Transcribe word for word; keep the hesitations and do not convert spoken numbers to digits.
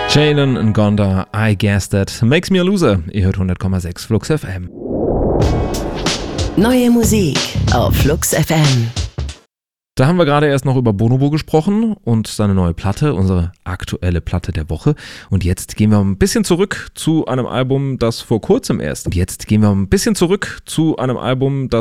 Jalen and Gonda, I Guess That Makes Me a Loser. Ihr hört hundert Komma sechs Flux F M. Neue Musik auf Flux F M. Da haben wir gerade erst noch über Bonobo gesprochen und seine neue Platte, unsere aktuelle Platte der Woche. Und jetzt gehen wir ein bisschen zurück zu einem Album, das vor kurzem erst. Und jetzt gehen wir ein bisschen zurück zu einem Album, das